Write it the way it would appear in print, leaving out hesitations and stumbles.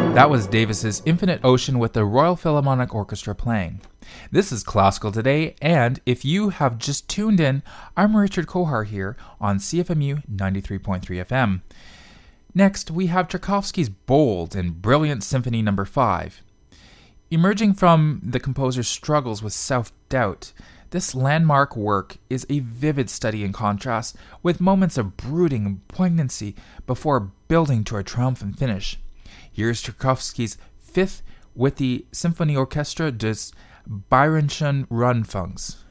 That was Davis's Infinite Ocean with the Royal Philharmonic Orchestra playing. This is Classical Today, and if you have just tuned in, I'm Richard Kohar here on CFMU 93.3 FM. Next, we have Tchaikovsky's bold and brilliant Symphony No. 5. Emerging from the composer's struggles with self-doubt, this landmark work is a vivid study in contrast, with moments of brooding and poignancy before building to a triumphant finish. Here's Tchaikovsky's Fifth with the Symphonie Orchestra des Bayerischen Rundfunks.